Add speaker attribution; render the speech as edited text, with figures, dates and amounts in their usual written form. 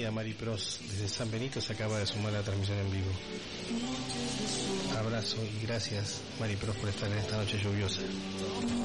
Speaker 1: tía Mari Pros desde San Benito se acaba de sumar a la transmisión en vivo. Abrazo y gracias, Mari Pros, por estar en esta noche lluviosa.